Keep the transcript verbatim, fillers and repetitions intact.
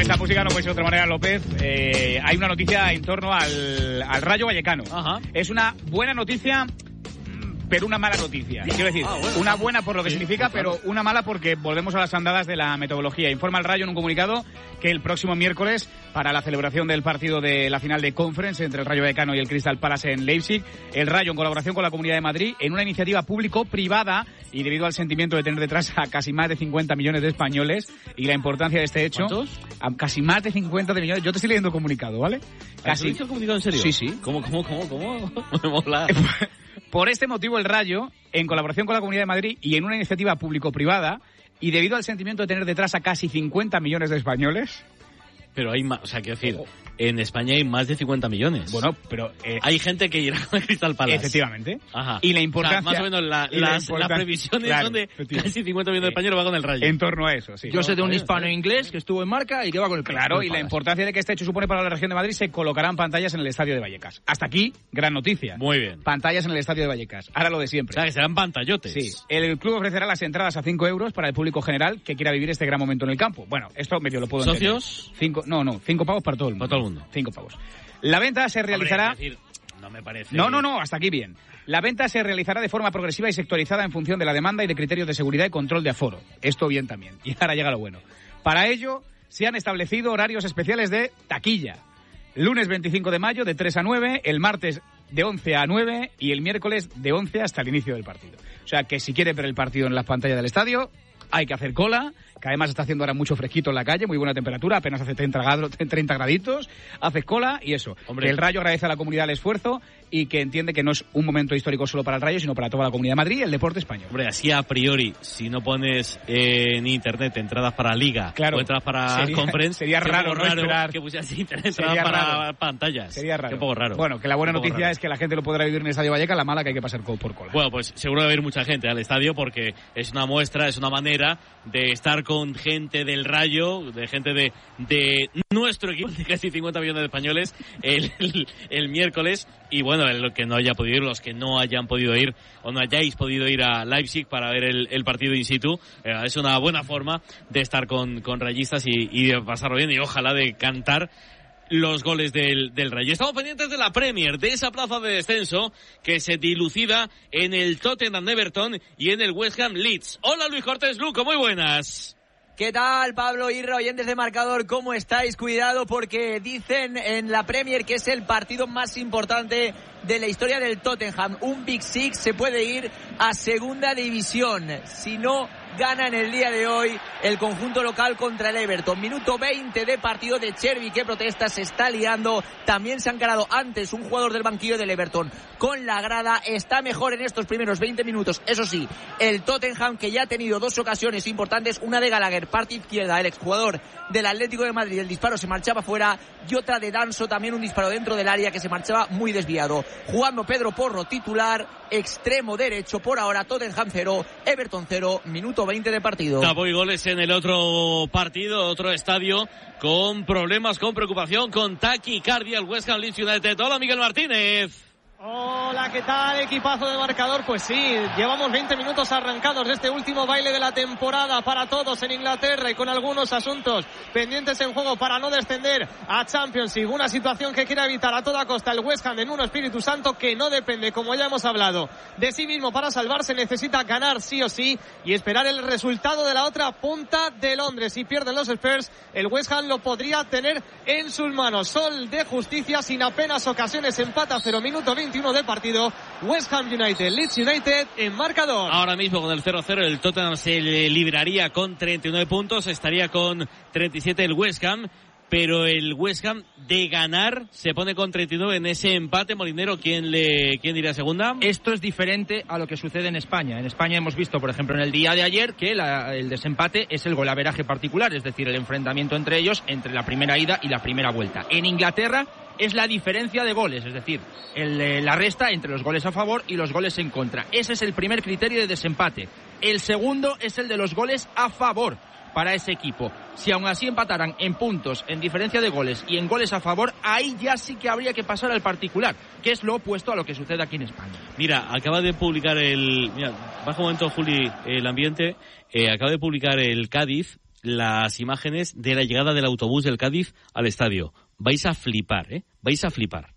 esta música no puede ser de otra manera, López. Eh, hay una noticia en torno al, al Rayo Vallecano. Ajá. Es una buena noticia, pero una mala noticia. Quiero decir, ah, bueno. una buena por lo que sí, significa, claro. pero una mala porque volvemos a las andadas de la metodología. Informa el Rayo en un comunicado que el próximo miércoles, para la celebración del partido de la final de Conference entre el Rayo Vallecano y el Crystal Palace en Leipzig, el Rayo, en colaboración con la Comunidad de Madrid, en una iniciativa público-privada y debido al sentimiento de tener detrás a casi más de cincuenta millones de españoles y la importancia de este hecho... ¿Cuántos? A casi más de cincuenta de millones. Yo te estoy leyendo el comunicado, ¿vale? Casi. ¿Has dicho el comunicado en serio? Sí, sí. ¿Cómo, cómo, cómo, cómo? Me mola. Por este motivo, el Rayo, en colaboración con la Comunidad de Madrid y en una iniciativa público-privada, y debido al sentimiento de tener detrás a casi cincuenta millones de españoles... Pero hay más, o sea, quiero decir, en España hay más de cincuenta millones. Bueno, pero... Eh, hay gente que irá con el Crystal Palace. Efectivamente. Ajá. Y la importancia... O sea, más o menos la, las, la las previsiones claro, son de casi cincuenta millones de españoles va con el Rayo. En torno a eso, sí. Yo sé de un hispano-inglés que estuvo en marca y que va con el Claro, y la importancia de que este hecho supone para la región de Madrid, se colocarán pantallas en el Estadio de Vallecas. Hasta aquí, gran noticia. Muy bien. Pantallas en el Estadio de Vallecas. Ahora lo de siempre. O sea, que serán pantallotes. Sí. El club ofrecerá las entradas a cinco euros para el público general que quiera vivir este gran momento en el campo. Bueno, esto medio lo puedo entender. ¿Socios? Cinco, no, no, cinco pavos para todo el mundo. Para todo el mundo. Cinco pavos. La venta se realizará... Hombre, es decir, no me parece... No, no, no, hasta aquí bien. La venta se realizará de forma progresiva y sectorizada en función de la demanda y de criterios de seguridad y control de aforo. Esto bien también. Y ahora llega lo bueno. Para ello, se han establecido horarios especiales de taquilla. Lunes veinticinco de mayo de tres a nueve, el martes de once a nueve y el miércoles de once hasta el inicio del partido. O sea que si quiere ver el partido en las pantallas del estadio, hay que hacer cola, que además está haciendo ahora mucho fresquito en la calle, muy buena temperatura, apenas hace treinta graditos, haces cola y eso. Hombre. Que el Rayo agradece a la comunidad el esfuerzo y que entiende que no es un momento histórico solo para el Rayo, sino para toda la Comunidad de Madrid y el deporte español. Hombre, así a priori, si no pones eh, en internet entradas para Liga claro, o entradas para sería, Conference, sería raro, raro no esperar. que pusieras internet entradas para raro. pantallas. Sería raro. Qué poco raro. Bueno, que la buena noticia raro. es que la gente lo podrá vivir en el Estadio Vallecas, la mala que hay que pasar por cola. Bueno, pues seguro va a haber mucha gente al estadio porque es una muestra, es una manera de estar con gente del Rayo, de gente de, de nuestro equipo, de casi cincuenta millones de españoles, el, el, el miércoles. Y bueno, lo que no haya podido ir, los que no hayan podido ir o no hayáis podido ir a Leipzig para ver el, el partido in situ, eh, es una buena forma de estar con, con rayistas y, y de pasarlo bien y ojalá de cantar los goles del, del Rayo. Estamos pendientes de la Premier, de esa plaza de descenso que se dilucida en el Tottenham Everton y en el West Ham Leeds. Hola Luis Cortés Luco, muy buenas. ¿Qué tal, Pablo Irra, oyentes de Marcador? ¿Cómo estáis? Cuidado porque dicen en la Premier que es el partido más importante de la historia del Tottenham. Un Big Six se puede ir a segunda división si no gana en el día de hoy el conjunto local contra el Everton. Minuto veinte de partido de Chervi, que protesta, se está liando. También se ha encarado antes un jugador del banquillo del Everton con la grada. Está mejor en estos primeros veinte minutos. Eso sí, el Tottenham, que ya ha tenido dos ocasiones importantes, una de Gallagher, parte izquierda, el exjugador del Atlético de Madrid, el disparo se marchaba fuera, y otra de Danso, también un disparo dentro del área que se marchaba muy desviado. Jugando Pedro Porro titular, extremo derecho por ahora. Tottenham cero, Everton cero, minuto veinte de partido. Tapo y goles en el otro partido, otro estadio con problemas, con preocupación, con taquicardia, el West Ham Leeds United. Hola Miguel Martínez. Hola, ¿qué tal? Equipazo de marcador. Pues sí, llevamos veinte minutos arrancados de este último baile de la temporada para todos en Inglaterra y con algunos asuntos pendientes en juego para no descender a Championship. Una situación que quiere evitar a toda costa el West Ham en un Espíritu Santo que no depende, como ya hemos hablado, de sí mismo para salvarse. Necesita ganar sí o sí y esperar el resultado de la otra punta de Londres. Si pierden los Spurs, el West Ham lo podría tener en sus manos. Sol de justicia sin apenas ocasiones, empata cero, minuto veintiuno de partido. West Ham United, Leeds United en marcador. Ahora mismo con el cero cero el Tottenham se libraría con treinta y nueve puntos, estaría con treinta y siete el West Ham, pero el West Ham de ganar se pone con treinta y nueve en ese empate. Molinero, ¿quién le quién diría segunda? Esto es diferente a lo que sucede en España. En España hemos visto, por ejemplo, en el día de ayer, que la, el desempate es el golaveraje particular, es decir, el enfrentamiento entre ellos, entre la primera ida y la primera vuelta. En Inglaterra es la diferencia de goles, es decir, el, la resta entre los goles a favor y los goles en contra. Ese es el primer criterio de desempate. El segundo es el de los goles a favor para ese equipo. Si aún así empataran en puntos, en diferencia de goles y en goles a favor, ahí ya sí que habría que pasar al particular, que es lo opuesto a lo que sucede aquí en España. Mira, acaba de publicar el... Mira, baja un momento, Juli, el ambiente. Eh, acaba de publicar el Cádiz las imágenes de la llegada del autobús del Cádiz al estadio. Vais a flipar, ¿eh? Vais a flipar.